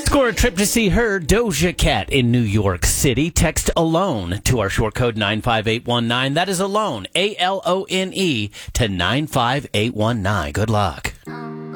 Score a trip to see her, Doja Cat, in New York City. Text ALONE to our short code 95819. That is ALONE, ALONE, to 95819. Good luck.